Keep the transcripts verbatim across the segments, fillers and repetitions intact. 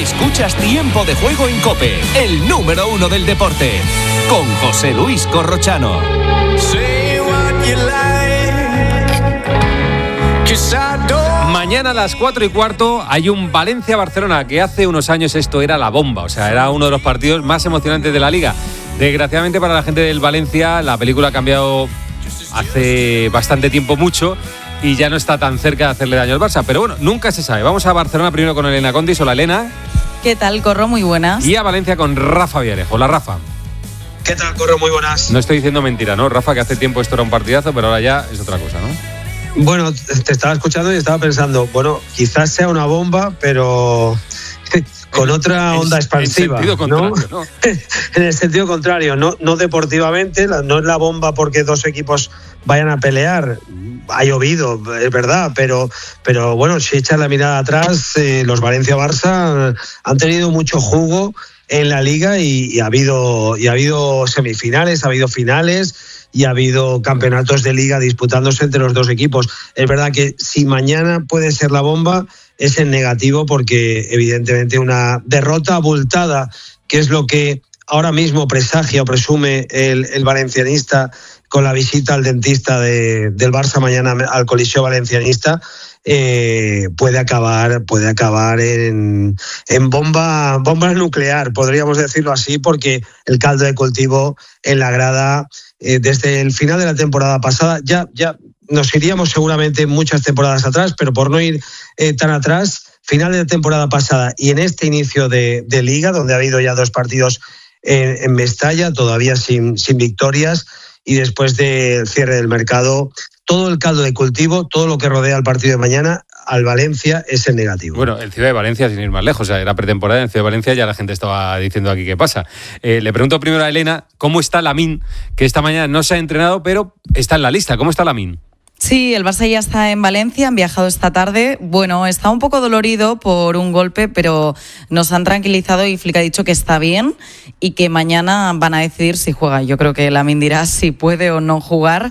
Escuchas Tiempo de Juego en COPE, el número uno del deporte, con José Luis Corrochano. Mañana a las cuatro y cuarto hay un Valencia-Barcelona, que hace unos años esto era la bomba, o sea, era uno de los partidos más emocionantes de la Liga. Desgraciadamente para la gente del Valencia, la película ha cambiado hace bastante tiempo mucho y ya no está tan cerca de hacerle daño al Barça, pero bueno, nunca se sabe. Vamos a Barcelona primero con Elena Condis. Hola, Elena. ¿Qué tal, Corro? Muy buenas. Y a Valencia con Rafa Villarejo. Hola, Rafa. ¿Qué tal, Corro? Muy buenas. No estoy diciendo mentira, ¿no, Rafa? Que hace tiempo esto era un partidazo, pero ahora ya es otra cosa, ¿no? Bueno, te estaba escuchando y estaba pensando, bueno, quizás sea una bomba, pero con otra onda en, expansiva. En sentido contrario, ¿no? ¿no? En el sentido contrario, no, no deportivamente, no es la bomba porque dos equipos vayan a pelear. Ha llovido, es verdad, pero, pero bueno, si echas la mirada atrás, eh, los Valencia-Barça han tenido mucho jugo en la Liga y, y, ha habido, y ha habido semifinales, ha habido finales y ha habido campeonatos de Liga disputándose entre los dos equipos. Es verdad que si mañana puede ser la bomba, es en negativo porque evidentemente una derrota abultada, que es lo que ahora mismo presagia o presume el, el valencianista con la visita al dentista de, del Barça mañana al Coliseo Valencianista, eh, puede acabar, puede acabar en, en bomba, bomba nuclear, podríamos decirlo así, porque el caldo de cultivo en la grada, eh, desde el final de la temporada pasada, ya, ya nos iríamos seguramente muchas temporadas atrás, pero por no ir eh, tan atrás, final de la temporada pasada y en este inicio de, de Liga, donde ha habido ya dos partidos en, en Mestalla, todavía sin, sin victorias, y después del cierre del mercado, todo el caldo de cultivo, todo lo que rodea al partido de mañana, al Valencia es el negativo. Bueno, en Ciudad de Valencia, sin ir más lejos, o sea, era pretemporada, en Ciudad de Valencia ya la gente estaba diciendo aquí qué pasa. Eh, le pregunto primero a Elena, ¿cómo está Lamine? Que esta mañana no se ha entrenado, pero está en la lista. ¿Cómo está Lamine? Sí, el Barça ya está en Valencia, han viajado esta tarde. Bueno, está un poco dolorido por un golpe, pero nos han tranquilizado y Flick ha dicho que está bien y que mañana van a decidir si juega. Yo creo que Lamine dirá si puede o no jugar,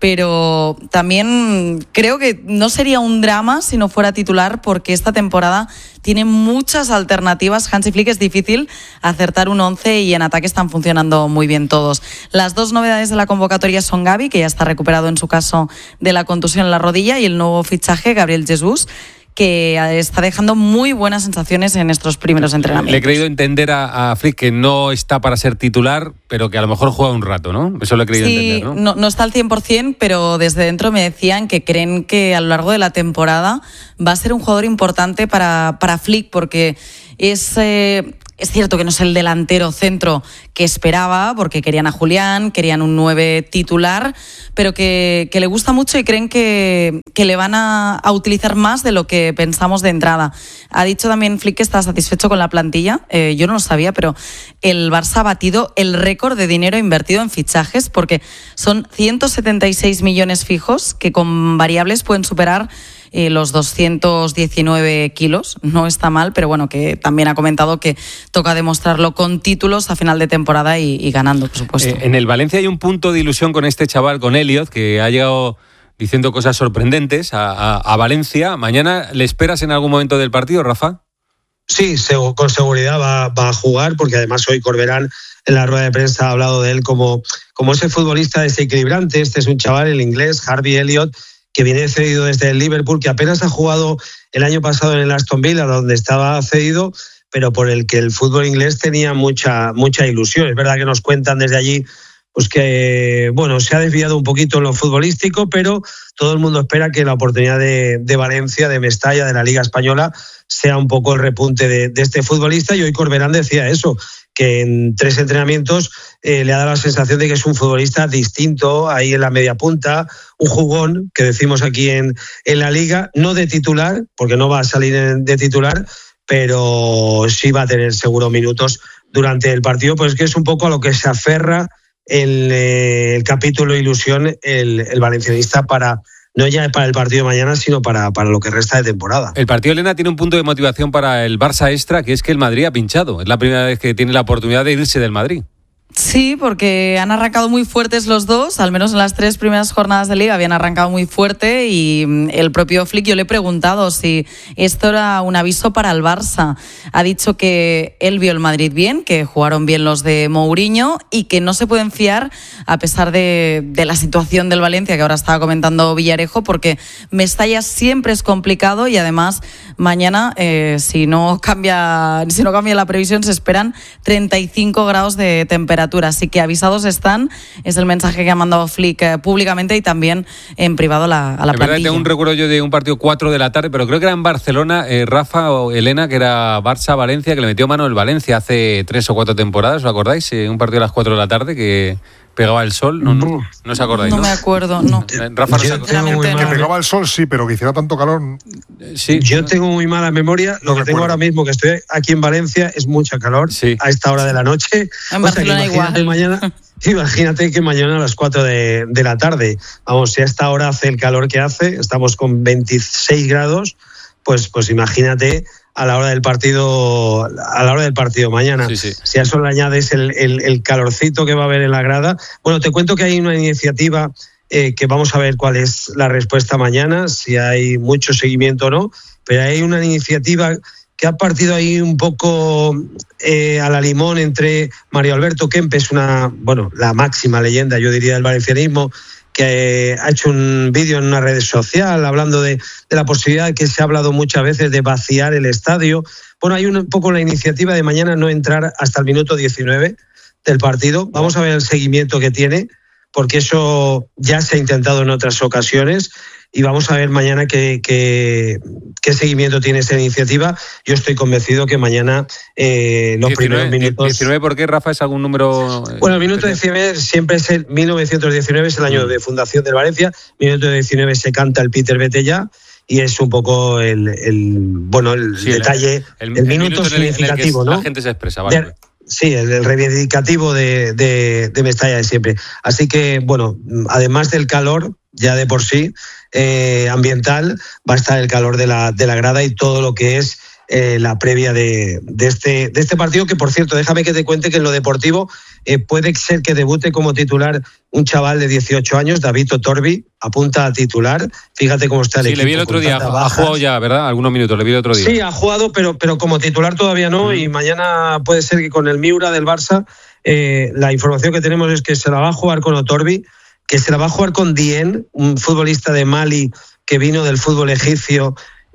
pero también creo que no sería un drama si no fuera titular, porque esta temporada tiene muchas alternativas. Hansi Flick es difícil acertar un once y en ataque están funcionando muy bien todos. Las dos novedades de la convocatoria son Gavi, que ya está recuperado en su caso de la contusión en la rodilla, y el nuevo fichaje, Gabriel Jesús, que está dejando muy buenas sensaciones en estos primeros entrenamientos. Le he creído entender a, a Flick que no está para ser titular, pero que a lo mejor juega un rato, ¿no? Eso lo he creído sí, entender, ¿no? ¿no? No está al cien por ciento, pero desde dentro me decían que creen que a lo largo de la temporada va a ser un jugador importante para, para Flick, porque es... Eh, Es cierto que no es el delantero centro que esperaba, porque querían a Julián, querían un nueve titular, pero que, que le gusta mucho y creen que, que le van a, a utilizar más de lo que pensamos de entrada. Ha dicho también Flick que está satisfecho con la plantilla. Eh, yo no lo sabía, pero el Barça ha batido el récord de dinero invertido en fichajes, porque son ciento setenta y seis millones fijos que con variables pueden superar Eh, los doscientos diecinueve kilos. No está mal, pero bueno, que también ha comentado que toca demostrarlo con títulos a final de temporada y, y ganando, por supuesto. Eh, en el Valencia hay un punto de ilusión con este chaval, con Elliot, que ha llegado diciendo cosas sorprendentes a, a, a Valencia. ¿Mañana le esperas en algún momento del partido, Rafa? Sí, con seguridad va, va a jugar, porque además hoy Corberán en la rueda de prensa ha hablado de él como, como ese futbolista desequilibrante. Este es un chaval, el inglés, Harvey Elliott, que viene cedido desde el Liverpool, que apenas ha jugado el año pasado en el Aston Villa, donde estaba cedido, pero por el que el fútbol inglés tenía mucha, mucha ilusión. Es verdad que nos cuentan desde allí pues que bueno, se ha desviado un poquito en lo futbolístico, pero todo el mundo espera que la oportunidad de, de Valencia, de Mestalla, de la Liga Española, sea un poco el repunte de, de este futbolista. Y hoy Corberán decía eso, que en tres entrenamientos eh, le ha dado la sensación de que es un futbolista distinto ahí en la media punta, un jugón, que decimos aquí en, en la Liga, no de titular, porque no va a salir de titular, pero sí va a tener seguro minutos durante el partido, pues que es un poco a lo que se aferra el, eh, el capítulo ilusión el, el valencianista para... no ya para el partido de mañana, sino para, para lo que resta de temporada. El partido, Elena, tiene un punto de motivación para el Barça extra, que es que el Madrid ha pinchado. Es la primera vez que tiene la oportunidad de irse del Madrid. Sí, porque han arrancado muy fuertes los dos, al menos en las tres primeras jornadas de Liga habían arrancado muy fuerte y el propio Flick, yo le he preguntado si esto era un aviso para el Barça. Ha dicho que él vio el Madrid bien, que jugaron bien los de Mourinho y que no se pueden fiar a pesar de, de la situación del Valencia, que ahora estaba comentando Villarejo, porque Mestalla siempre es complicado y además mañana, eh, si no cambia, si no cambia la previsión, se esperan treinta y cinco grados de temperatura. Así que avisados están, es el mensaje que ha mandado Flick eh, públicamente y también en privado la, a la en plantilla. Verdad, tengo un recuerdo yo de un partido cuatro de la tarde, pero creo que era en Barcelona, eh, Rafa o Elena, que era Barça-Valencia, que le metió mano el Valencia hace tres o cuatro temporadas, ¿os acordáis? Eh, un partido a las cuatro de la tarde que pegaba el sol, no, no, no os acordáis, ¿no? ¿no? No me acuerdo, no. Rafa, no se acuerda. Que pegaba el sol, sí, pero que hiciera tanto calor. Sí. Yo tengo muy mala memoria. Lo No que recuerdo. tengo ahora mismo, que estoy aquí en Valencia, es mucha calor Sí. a esta hora de la noche. En O sea, que Barcelona imagínate igual. mañana, imagínate que mañana a las cuatro de, de la tarde, vamos, si a esta hora hace el calor que hace, estamos con veintiséis grados, pues, pues imagínate a la hora del partido, a la hora del partido mañana. Sí, sí. Si a eso le añades el, el, el calorcito que va a haber en la grada. Bueno, te cuento que hay una iniciativa eh, que vamos a ver cuál es la respuesta mañana, si hay mucho seguimiento o no, pero hay una iniciativa que ha partido ahí un poco eh, a la limón entre Mario Alberto Kempes, una, bueno, la máxima leyenda, yo diría, del valencianismo, que ha hecho un vídeo en una red social hablando de, de la posibilidad que se ha hablado muchas veces de vaciar el estadio. Bueno, hay un poco la iniciativa de mañana no entrar hasta el minuto diecinueve del partido. Vamos a ver el seguimiento que tiene, porque eso ya se ha intentado en otras ocasiones. Y vamos a ver mañana qué, qué, qué seguimiento tiene esa iniciativa. Yo estoy convencido que mañana eh, los diecinueve, primeros minutos... diecinueve, ¿por qué, Rafa? ¿Es algún número...? Bueno, el minuto diecinueve siempre es el mil novecientos diecinueve, es el año de fundación del Valencia. Minuto diecinueve se canta el Peter Vete Ya y es un poco el, el bueno el Sí, detalle, el, el, el minuto, minuto significativo, en el que ¿no? La gente se expresa, vale. De, sí, el, el reivindicativo de, de, de Mestalla de siempre. Así que, bueno, además del calor, ya de por sí, eh, ambiental, va a estar el calor de la, de la grada y todo lo que es eh, la previa de, de, este, de este partido, que por cierto, déjame que te cuente que en lo deportivo eh, puede ser que debute como titular un chaval de dieciocho años, David Otorbi, apunta a titular, fíjate cómo está el sí, equipo. Sí, le vi el otro día, ha jugado ya, ¿verdad? Algunos minutos, le vi el otro día. Sí, ha jugado, pero, pero como titular todavía no, mm. y mañana puede ser que con el Miura del Barça, eh, la información que tenemos es que se la va a jugar con Otorbi, que se la va a jugar con Dien, un futbolista de Mali que vino del fútbol egipcio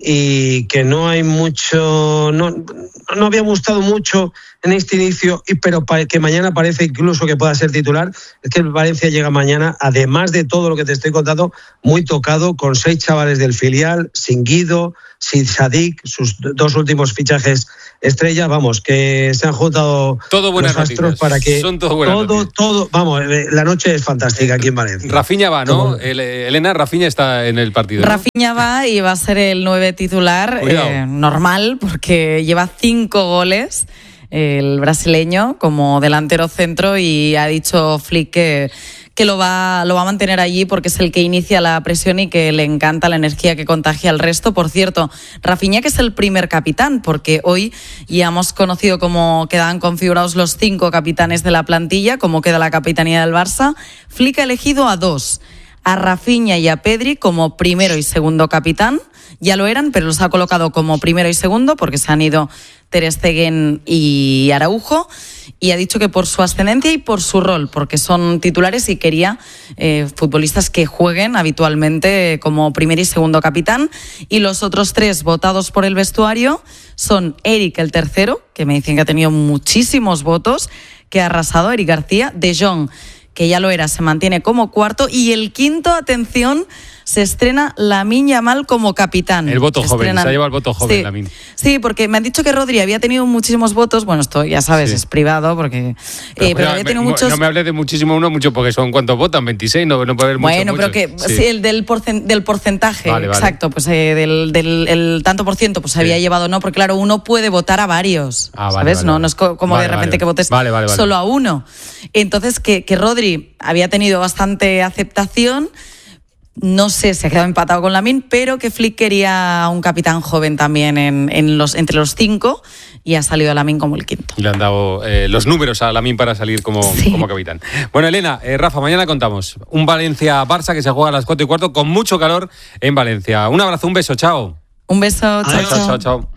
y que no hay mucho, no, no había gustado mucho en este inicio, y pero que mañana parece incluso que pueda ser titular. Es que el Valencia llega mañana, además de todo lo que te estoy contando, muy tocado, con seis chavales del filial, sin Guido, sin Sadik, sus dos últimos fichajes estrella, vamos, que se han juntado todo buenas los astros noticias. Para que son todo buenas todo, noticias. todo, vamos, la noche es fantástica aquí en Valencia. Rafinha va, ¿no? Como... Elena, Rafinha está en el partido, ¿no? Rafinha va y va a ser el nueve titular, eh, normal, porque lleva cinco goles el brasileño como delantero centro, y ha dicho Flick que, que lo va, lo va a mantener allí porque es el que inicia la presión y que le encanta la energía que contagia al resto. Por cierto, Rafinha, que es el primer capitán, porque hoy ya hemos conocido cómo quedan configurados los cinco capitanes de la plantilla, cómo queda la capitanía del Barça. Flick ha elegido a dos, a Rafinha y a Pedri como primero y segundo capitán. Ya lo eran, pero los ha colocado como primero y segundo porque se han ido Ter Stegen y Araujo, y ha dicho que por su ascendencia y por su rol, porque son titulares y quería eh, futbolistas que jueguen habitualmente como primer y segundo capitán. Y los otros tres votados por el vestuario son Eric, el tercero, que me dicen que ha tenido muchísimos votos, que ha arrasado, Eric García, De Jong, que ya lo era, se mantiene como cuarto, y el quinto, atención, se estrena Lamine Yamal como capitán. El voto se joven, estrenan... se ha llevado el voto joven, sí. Lamine. Sí, porque me han dicho que Rodri había tenido muchísimos votos, bueno, esto ya sabes, sí. es privado, porque... Pero, eh, pero había tenido me, muchos... No me hables de muchísimo uno, mucho, porque son ¿cuántos votan? veintiséis, no, no puede haber muchos. Bueno, pero muchos. que sí. Sí, el del, porcen, del porcentaje, vale, vale. exacto, pues eh, del, del el tanto por ciento, pues se sí. había llevado, no, porque claro, uno puede votar a varios, ah, vale, ¿sabes? Vale, no, vale. no es co- como vale, de repente vale, que votes vale, vale, vale. solo a uno. Entonces, que, que Rodri había tenido bastante aceptación. No sé si ha quedado empatado con Lamine, pero que Flick quería un capitán joven también en, en los, entre los cinco y ha salido Lamine como el quinto. Le han dado eh, los números a Lamine para salir como, sí. como capitán. Bueno, Elena, eh, Rafa, mañana contamos un Valencia-Barça que se juega a las cuatro y cuarto con mucho calor en Valencia. Un abrazo, un beso, chao. Un beso, chao, chao, chao. chao.